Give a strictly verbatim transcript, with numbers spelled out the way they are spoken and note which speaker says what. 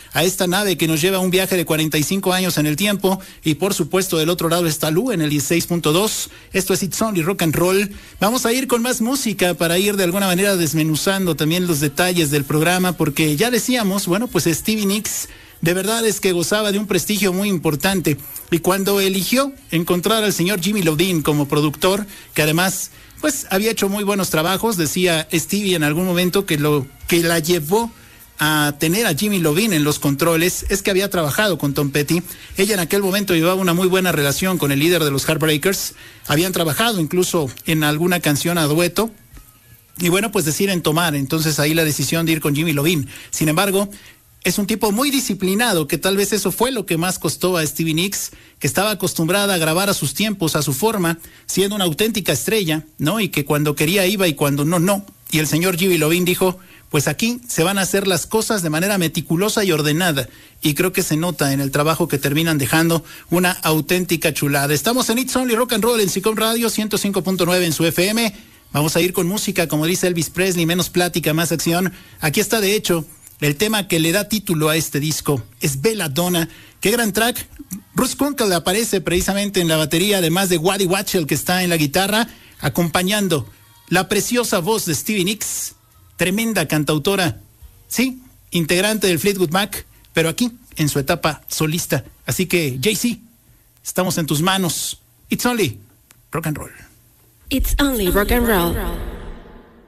Speaker 1: a esta nave que nos lleva a un viaje de cuarenta y cinco años en el tiempo. Y por supuesto del otro lado está Lu en el dieciséis punto dos. Esto es It's Only Rock and Roll. Vamos a ir con más música para ir de alguna manera desmenuzando también los detalles del programa, porque ya decíamos, bueno, pues Stevie Nicks de verdad es que gozaba de un prestigio muy importante. Y cuando eligió encontrar al señor Jimmy Iovine como productor, que además pues había hecho muy buenos trabajos, decía Stevie en algún momento que lo que la llevó a tener a Jimmy Iovine en los controles es que había trabajado con Tom Petty. Ella en aquel momento llevaba una muy buena relación con el líder de los Heartbreakers, habían trabajado incluso en alguna canción a dueto. Y bueno, pues deciden tomar entonces ahí la decisión de ir con Jimmy Iovine. Sin embargo, es un tipo muy disciplinado, que tal vez eso fue lo que más costó a Stevie Nicks, que estaba acostumbrada a grabar a sus tiempos, a su forma, siendo una auténtica estrella, ¿no? Y que cuando quería iba y cuando no, no. Y el señor Jimmy Iovine dijo, pues aquí se van a hacer las cosas de manera meticulosa y ordenada. Y creo que se nota en el trabajo que terminan dejando una auténtica chulada. Estamos en It's Only Rock and Roll en SICOM Radio ciento cinco punto nueve en su F M. Vamos a ir con música, como dice Elvis Presley, menos plática, más acción. Aquí está, de hecho, el tema que le da título a este disco, es Belladonna. Qué gran track. Russ Kunkel aparece precisamente en la batería, además de Waddy Wachtel, que está en la guitarra, acompañando la preciosa voz de Stevie Nicks, tremenda cantautora, sí, integrante del Fleetwood Mac, pero aquí en su etapa solista. Así que, Jay-Z, estamos en tus manos. It's Only Rock and Roll.
Speaker 2: It's Only Rock and Roll.